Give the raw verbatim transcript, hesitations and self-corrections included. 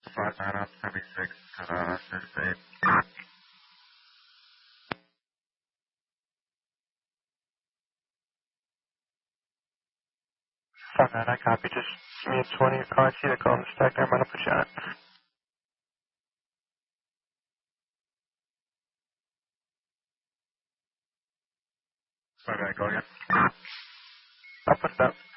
five nine up seventy-six, uh, six eight. five nine, I copy. Just give me a twenty. Your car, see the call in the stack. I'm going to put you on. five nine, go again. I'll put it up.